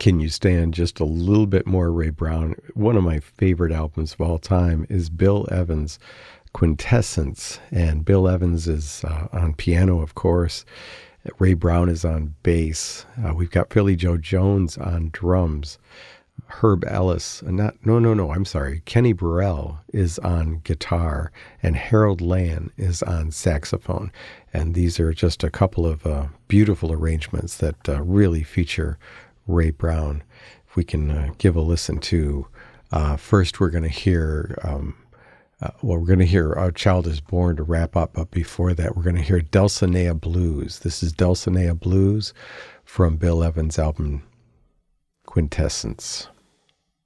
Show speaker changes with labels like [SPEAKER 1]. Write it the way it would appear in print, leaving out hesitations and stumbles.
[SPEAKER 1] Can you stand just a little bit more Ray Brown? One of my favorite albums of all time is Bill Evans' Quintessence. And Bill Evans is on piano, of course. Ray Brown is on bass. We've got Philly Joe Jones on drums. Herb Ellis, I'm sorry. Kenny Burrell is on guitar, and Harold Land is on saxophone. And these are just a couple of beautiful arrangements that really feature Ray Brown. If we can give a listen to, first we're going to hear, we're going to hear Our Child is Born to wrap up, but before that we're going to hear Dulcinea Blues. This is Dulcinea Blues from Bill Evans' album Quintessence.